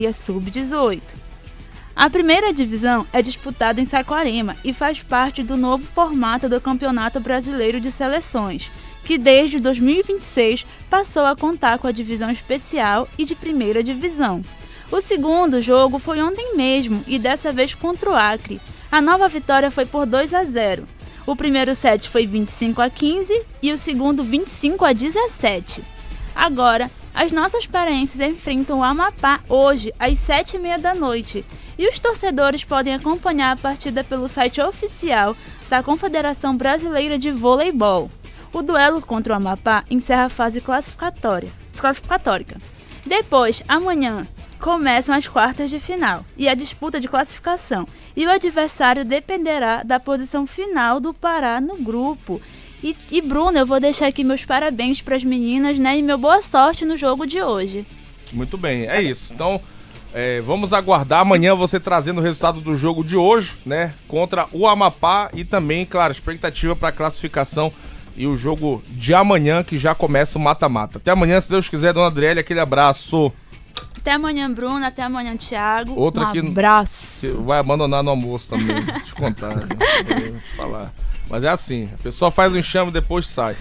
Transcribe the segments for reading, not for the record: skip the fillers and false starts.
Sub-18. A primeira divisão é disputada em Saquarema e faz parte do novo formato do Campeonato Brasileiro de Seleções, que desde 2026 passou a contar com a divisão especial e de primeira divisão. O segundo jogo foi ontem mesmo e dessa vez contra o Acre. A nova vitória foi por 2-0. O primeiro set foi 25-15 e o segundo 25-17. Agora, as nossas paraenses enfrentam o Amapá hoje às 7h30 da noite e os torcedores podem acompanhar a partida pelo site oficial da Confederação Brasileira de Voleibol. O duelo contra o Amapá encerra a fase classificatória. Depois, amanhã, começam as quartas de final e a disputa de classificação, e o adversário dependerá da posição final do Pará no grupo. E Bruno, eu vou deixar aqui meus parabéns para as meninas, né, e meu boa sorte no jogo de hoje. Muito bem, é isso. Então, vamos aguardar amanhã você trazendo o resultado do jogo de hoje, né, contra o Amapá e também, claro, expectativa para a classificação e o jogo de amanhã, que já começa o mata-mata. Até amanhã, se Deus quiser, dona Adriele, aquele abraço. Até amanhã, Bruno. Até amanhã, Thiago. Outra abraço. Que vai abandonar no almoço também. Deixa eu te contar. Né? Vou te falar. Mas é assim. A pessoa faz o enxame e depois sai.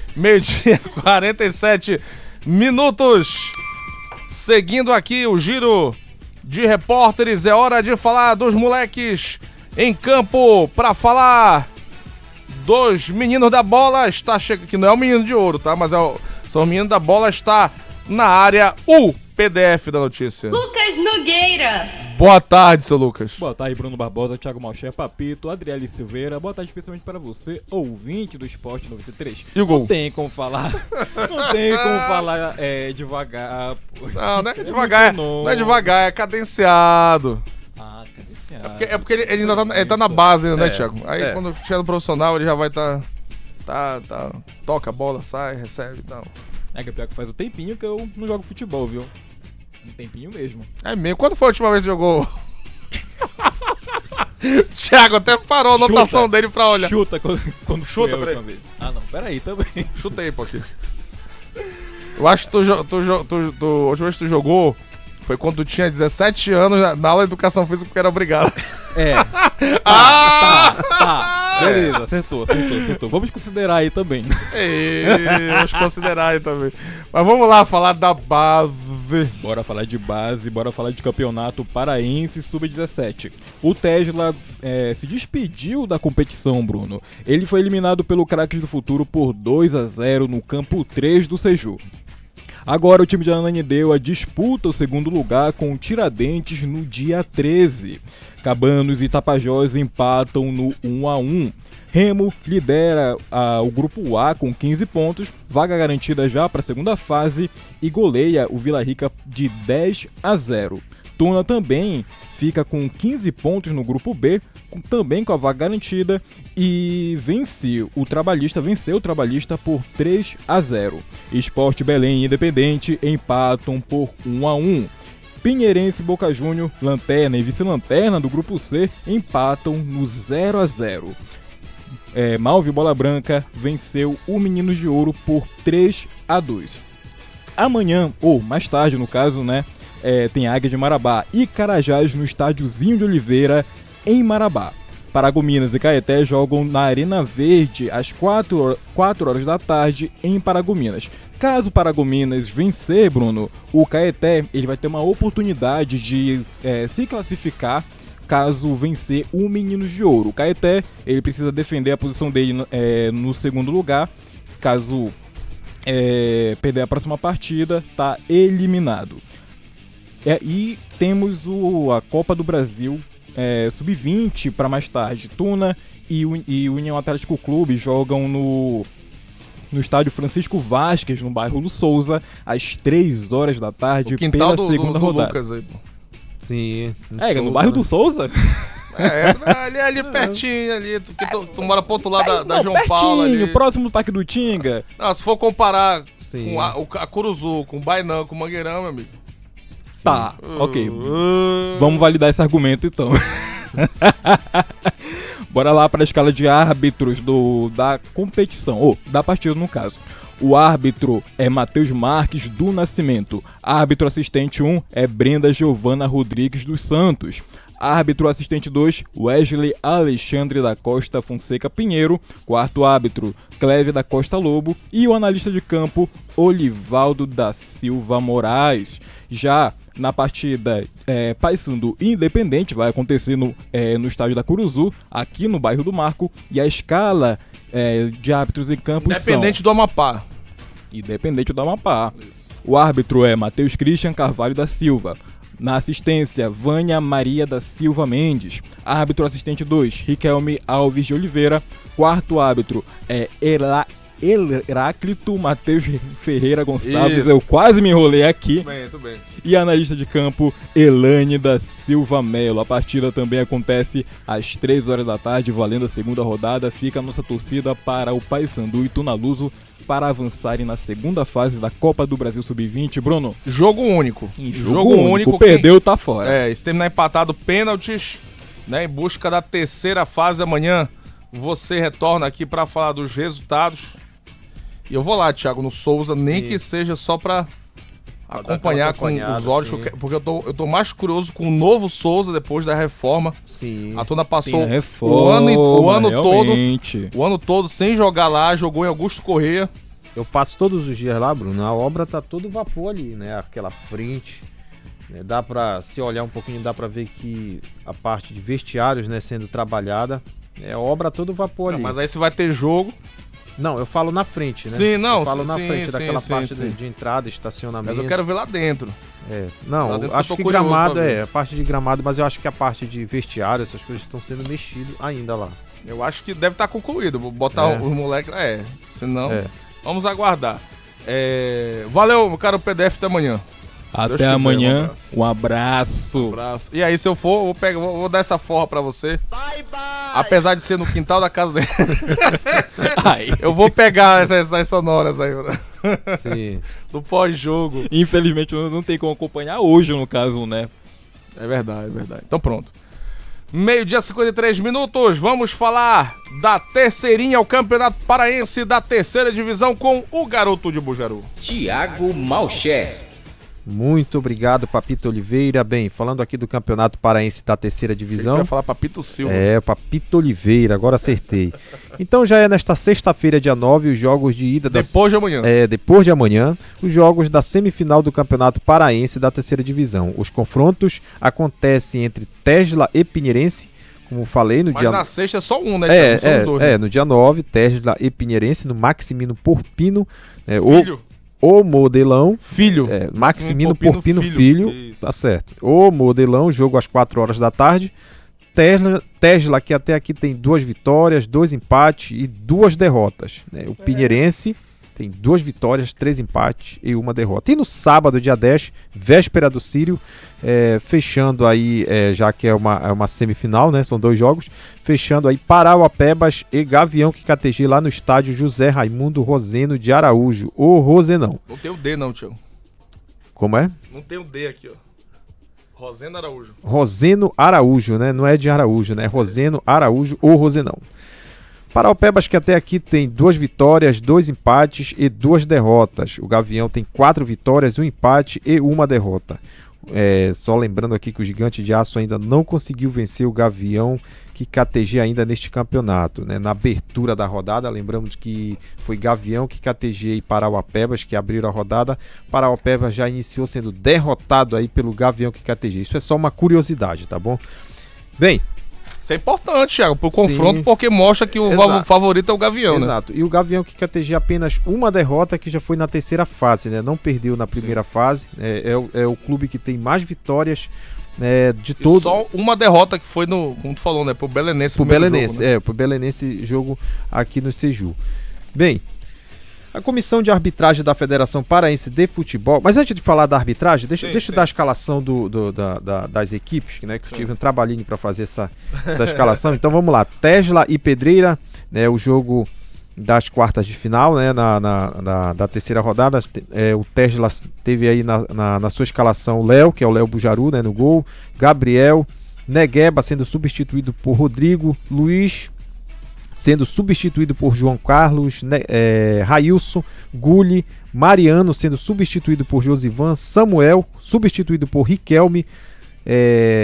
12h47 minutos. Seguindo aqui o giro de repórteres. É hora de falar dos moleques em campo. Pra falar dos meninos da bola. Está chegando. Que não é o menino de ouro, tá? Mas são os meninos da bola. Está na área o PDF da notícia. Lucas Nogueira. Boa tarde, seu Lucas. Boa tarde, Bruno Barbosa, Thiago Malcher, Papito, Adriele Silveira. Boa tarde especialmente para você, ouvinte do Esporte 93. E o gol? Não tem como falar. Não tem como falar devagar. Não é devagar. Não é devagar, é cadenciado. Ah, cadenciado. É porque ele ainda tá na base, né, Thiago? Aí quando chegar no profissional, ele já vai tá. Toca a bola, sai, recebe e tal. É que pior que faz um tempinho que eu não jogo futebol, viu? Um tempinho mesmo. É mesmo? Quando foi a última vez que jogou? Thiago até parou a anotação dele pra olhar. Chuta quando chuta, foi a última vez. Ah, não, peraí também. Chuta aí, Poquinho. Eu acho que a última vez que tu jogou foi quando tu tinha 17 anos na aula de educação física porque era obrigado. Tá. Beleza, acertou. Vamos considerar aí também. Vamos considerar aí também. Mas vamos lá falar da base. Bora falar de base, bora falar de campeonato paraense sub-17. O Tesla se despediu da competição, Bruno. Ele foi eliminado pelo Craques do Futuro por 2-0 no campo 3 do Seju. Agora o time de Ananindeua disputa o segundo lugar com o Tiradentes no dia 13. Cabanos e Tapajós empatam no 1-1. Remo lidera o grupo A com 15 pontos, vaga garantida já para a segunda fase e goleia o Vila Rica de 10-0. Tuna também fica com 15 pontos no grupo B, também com a vaga garantida, e venceu o Trabalhista por 3-0. Sport Belém e Independente empatam por 1-1. Pinheirense e Boca Júnior, lanterna e vice-lanterna do grupo C, empatam no 0-0. Malve Bola Branca venceu o Meninos de Ouro por 3-2. Amanhã, ou mais tarde no caso, né? Tem Águia de Marabá e Carajás no Estádiozinho de Oliveira, em Marabá. Paragominas e Caeté jogam na Arena Verde às 4 horas da tarde em Paragominas. Caso Paragominas vencer, Bruno, o Caeté ele vai ter uma oportunidade de se classificar caso vencer o Meninos de Ouro. O Caeté ele precisa defender a posição dele no segundo lugar. Caso perder a próxima partida, tá eliminado. E temos a Copa do Brasil Sub-20 para mais tarde. Tuna e União Atlético Clube jogam no estádio Francisco Vasquez, no bairro do Souza, às 3 horas da tarde, pela segunda rodada. Lucas aí, pô. Sim. No bairro do Souza? Ali pertinho, ali. Tu mora pro outro lado da João pertinho, Paulo. Ali. Próximo do Parque do Tinga. Não, se for comparar Sim. com a Curuzu, com o Bainão, com o Mangueirão, meu amigo. Tá, ok. Vamos validar esse argumento então. Bora lá para a escala de árbitros da competição, ou da partida no caso. O árbitro é Matheus Marques do Nascimento. Árbitro assistente 1 é Brenda Giovana Rodrigues dos Santos. Árbitro assistente 2, Wesley Alexandre da Costa Fonseca Pinheiro. Quarto árbitro, Clévia da Costa Lobo. E o analista de campo, Olivaldo da Silva Moraes. Já na partida Paysandu Independente, vai acontecer no estádio da Curuzu, aqui no bairro do Marco. E a escala de árbitros em campo Independente do Amapá. Independente do Amapá. Isso. O árbitro é Matheus Christian Carvalho da Silva. Na assistência, Vânia Maria da Silva Mendes. Árbitro assistente 2, Riquelme Alves de Oliveira. Quarto árbitro é Heráclito Matheus Ferreira Gonçalves. Isso. Eu quase me enrolei aqui. Tudo bem. E analista de campo, Elane da Silva Melo. A partida também acontece às 3 horas da tarde, valendo a segunda rodada. Fica a nossa torcida para o Paysandu e Tunaluso para avançarem na segunda fase da Copa do Brasil Sub-20. Bruno? Jogo único. Jogo único. Perdeu, tá fora. Se terminar empatado, pênaltis, né, em busca da terceira fase. Amanhã você retorna aqui para falar dos resultados. E eu vou lá, Thiago, no Souza, nem que seja só para acompanhar com os olhos, porque eu tô mais curioso com o novo Souza depois da reforma. Sim. A Tuna passou o ano todo sem jogar lá, jogou em Augusto Corrêa. Eu passo todos os dias lá, Bruno, a obra tá todo vapor ali, né? Aquela frente, né? Dá pra, se olhar um pouquinho, dá pra ver que a parte de vestiários, né, sendo trabalhada, a obra todo vapor ali. Mas aí você vai ter jogo. Não, eu falo na frente, né? Sim, não. Eu falo na frente daquela parte de entrada, estacionamento. Mas eu quero ver lá dentro. Não, dentro acho que gramado a parte de gramado, mas eu acho que a parte de vestiário, essas coisas estão sendo mexidas ainda lá. Eu acho que deve estar concluído. Vou botar os moleques. Senão, vamos aguardar. Valeu, meu caro PDF, até amanhã. Até amanhã, um abraço. E aí, se eu for, vou dar essa forra pra você. Bye, bye. Apesar de ser no quintal da casa dele. Eu vou pegar essas sonoras aí. Sim. Do pós-jogo. Infelizmente não tem como acompanhar hoje, no caso, né? É verdade. Então pronto. 12h53, vamos falar da terceirinha, o Campeonato Paraense da terceira divisão com o garoto de Bujaru. Thiago Malcher. Muito obrigado, Papito Oliveira. Bem, falando aqui do Campeonato Paraense da terceira divisão. Você vai falar Papito Silva. Papito Oliveira, agora acertei. Então já é nesta sexta-feira, dia 9, os jogos de ida depois de amanhã. Depois de amanhã, os jogos da semifinal do Campeonato Paraense da terceira divisão. Os confrontos acontecem entre Tesla e Pinheirense, como falei no dia... Mas na sexta é só um, né? São os dois, né? No dia 9, Tesla e Pinheirense, no Maximino Porpino. Filho. O Modelão. Filho. Maximino Porpino Filho. Tá certo. O Modelão, jogo às 4 horas da tarde. Tesla, que até aqui tem 2 vitórias, 2 empates e 2 derrotas. Né? O Pinheirense tem 2 vitórias, 3 empates e 1 derrota. E no sábado, dia 10, véspera do Sírio, fechando aí, já que é uma semifinal, né? São 2 jogos, fechando aí Parauapebas e Gavião QKTG lá no estádio José Raimundo Roseno de Araújo, o Rosenão. Não tem o D não, Tiago. Como é? Não tem o D aqui, ó. Roseno Araújo. Roseno Araújo, né? Não é de Araújo, né? Roseno Araújo ou Rosenão. Parauapebas, que até aqui tem 2 vitórias, 2 empates e 2 derrotas. O Gavião tem 4 vitórias, 1 empate e 1 derrota. Só lembrando aqui que o Gigante de Aço ainda não conseguiu vencer o Gavião QKTG ainda neste campeonato, né? Na abertura da rodada, lembramos que foi Gavião QKTG e Parauapebas que abriram a rodada. Parauapebas já iniciou sendo derrotado aí pelo Gavião QKTG. Isso é só uma curiosidade, tá bom? Bem, isso é importante, Thiago, pro confronto, porque mostra que o favorito é o Gavião, né? Exato. E o Gavião QKTG apenas 1 derrota, que já foi na terceira fase, né? Não perdeu na primeira fase. É o clube que tem mais vitórias de todo. Só 1 derrota que foi no, como tu falou, né? Pro Belenense. Pro Belenense, jogo, né? Pro Belenense, jogo aqui no Seju. Bem, a comissão de arbitragem da Federação Paraense de Futebol... Mas antes de falar da arbitragem, deixa eu dar a escalação das equipes, né? Que eu tive um trabalhinho para fazer essa escalação. Então vamos lá. Tesla e Pedreira, né? O jogo das quartas de final, né? Da terceira rodada. O Tesla teve aí na sua escalação o Léo, que é o Léo Bujaru, né? No gol. Gabriel, Negueba sendo substituído por Rodrigo, Luiz, sendo substituído por João Carlos, Railson, Gulli, Mariano sendo substituído por Josivan, Samuel substituído por Riquelme,